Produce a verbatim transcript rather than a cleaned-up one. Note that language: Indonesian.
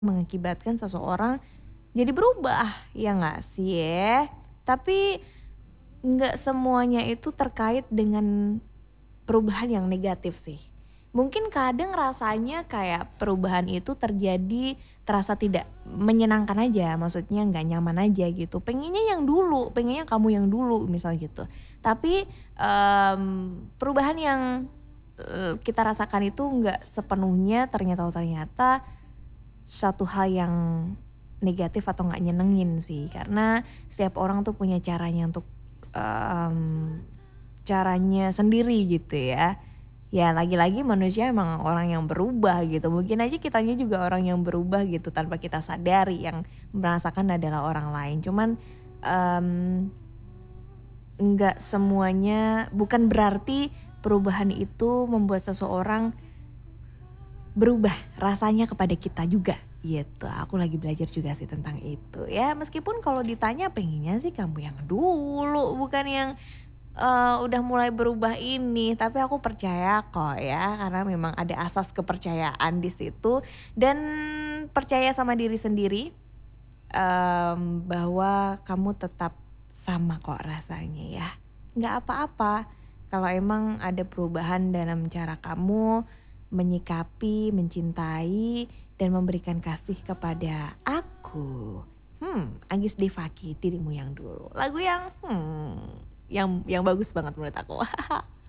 mengakibatkan seseorang jadi berubah, ya nggak sih ya? Tapi nggak semuanya itu terkait dengan perubahan yang negatif sih. Mungkin kadang rasanya kayak perubahan itu terjadi terasa tidak menyenangkan aja, maksudnya nggak nyaman aja gitu. Pengennya yang dulu, pengennya kamu yang dulu misal gitu. Tapi um, perubahan yang uh, kita rasakan itu nggak sepenuhnya ternyata ternyata satu hal yang negatif atau nggak nyenengin sih, karena setiap orang tuh punya caranya untuk um, caranya sendiri gitu ya. Ya lagi-lagi manusia emang orang yang berubah gitu. Mungkin aja kitanya juga orang yang berubah gitu tanpa kita sadari, yang merasakan adalah orang lain. Cuman um, nggak semuanya, bukan berarti perubahan itu membuat seseorang berubah rasanya kepada kita juga gitu. Aku lagi belajar juga sih tentang itu ya. Meskipun kalau ditanya pengennya sih kamu yang dulu, bukan yang uh, udah mulai berubah ini. Tapi aku percaya kok ya, karena memang ada asas kepercayaan di situ. Dan percaya sama diri sendiri um, bahwa kamu tetap sama kok rasanya ya. Gak apa-apa kalau emang ada perubahan dalam cara kamu menyikapi, mencintai, dan memberikan kasih kepada aku. Hmm, Agis Devaki, dirimu yang dulu. Lagu yang hmm, yang yang bagus banget menurut aku.